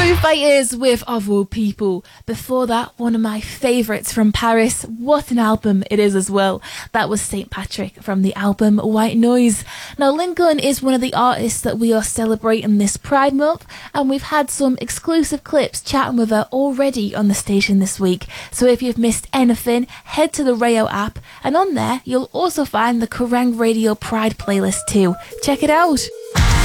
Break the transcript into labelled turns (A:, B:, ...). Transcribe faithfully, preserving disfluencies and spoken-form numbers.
A: Foo Fighters with Of All People. Before that, one of my favourites from Paris. What an album it is as well. That was Saint Patrick from the album White Noise. Now, Lincoln is one of the artists that we are celebrating this Pride Month, and we've had some exclusive clips chatting with her already on the station this week. So if you've missed anything, head to the Rayo app, and on there you'll also find the Kerrang Radio Pride playlist too. Check it out.